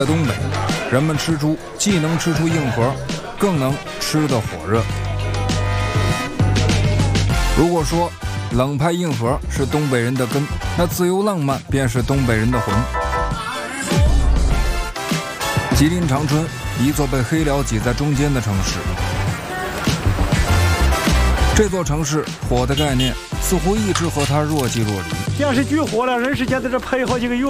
在东北，人们吃猪既能吃出硬核，更能吃得火热。如果说冷派硬核是东北人的根，那自由浪漫便是东北人的魂。吉林长春，一座被黑辽挤在中间的城市。这座城市火的概念似乎一直和它若即若离。 电视剧火了，人世间在这拍好几个月。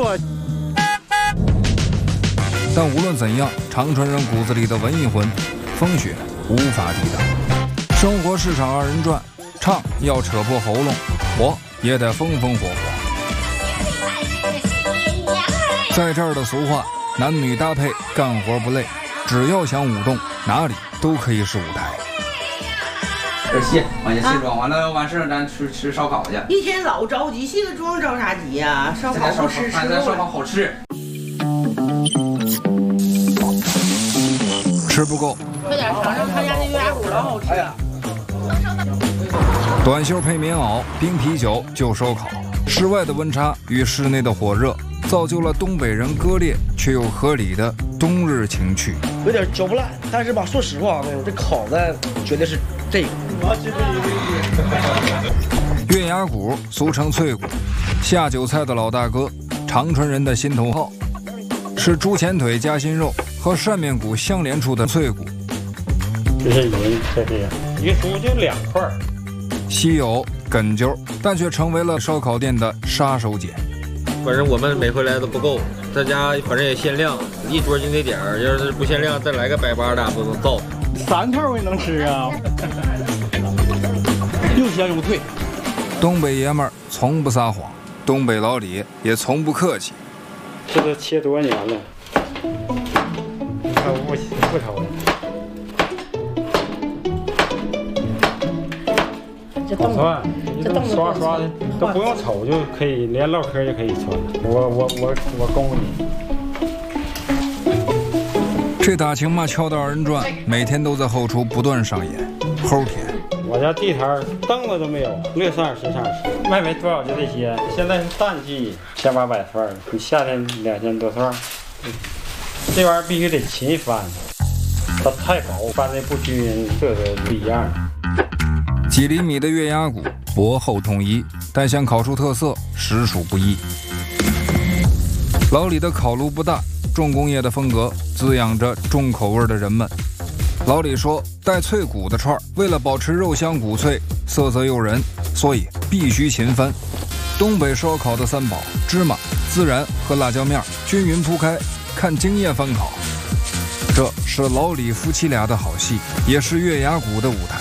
但无论怎样，长春人骨子里的文艺魂，风雪无法抵挡。生活市场二人转，唱要扯破喉咙，活也得风风火火。在这儿的俗话，男女搭配，干活不累，只要想舞动，哪里都可以是舞台。 这卸，往下卸妆，完了完事儿咱吃烧烤去。 一天老着急，卸个妆着啥急呀？烧烤不吃， 咱烧烤好吃。 吃不够， 快点尝尝他家那月牙骨，老好吃啊！ 短袖配棉袄，冰啤酒就烧烤。室外的温差与室内的火热，造就了东北人割裂却又合理的冬日情趣。 有点嚼不烂，但是吧，说实话，这烤的绝对是这个。 月牙骨俗称脆骨，下酒菜的老大哥，长春人的心头好，是猪前腿夹心肉和扇面骨相连出的脆骨。 这是云，这是一猪就2块， 稀有哏揪，但却成为了烧烤店的杀手锏。 反正我们每回来都不够，在家反正也限量，一桌就那点儿，要是不限量，再来个180的都能造。 3块我也能吃啊，又香又脆。 东北爷们儿从不撒谎，东北老李也从不客气。 这都切多年了，不抽了。好涮，你这刷的都不用瞅就可以，连唠嗑就可以涮。我恭维你。 这打情骂俏的二人转，每天都在后厨不断上演。齁甜。 我家地摊凳子都没有，乐上时尚吃，卖没多少就这些。现在是淡季，1800串了，你夏天2000多串。这玩意儿必须得勤翻，它太薄，翻的不均匀，色泽不一样。 几厘米的月牙骨，薄厚统一，但想烤出特色，实属不易。老李的烤炉不大，重工业的风格滋养着重口味的人们。老李说，带脆骨的串为了保持肉香骨脆，色泽诱人，所以必须勤翻。东北烧烤的3宝：芝麻、孜然和辣椒面均匀铺开，看经验翻烤。这是老李夫妻俩的好戏，也是月牙骨的舞台。